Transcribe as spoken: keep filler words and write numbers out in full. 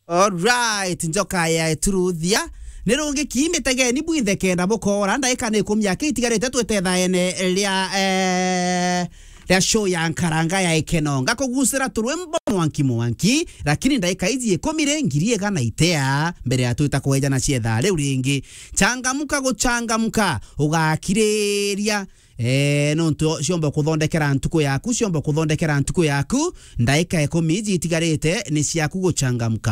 Alright, njoka ya truthia nirungi kimitege ni bwithe kenda bukora ndaika ni kumya kitigarite twethetha ene lia eh lia show ya nkaranga ya ikenonga kugusira turwembo mwanki mwanki lakini ndaika izi ikomire ngirie gana itea mbere ya twita kweja na cietha riu ringi changamuka guchangamuka ugakiriria Eh nonto ciomba kuthondekera ntuko yaku ciomba kuthondekera ntuko yaku ndaika ikumi itigarite ni ciaku guchangamuka.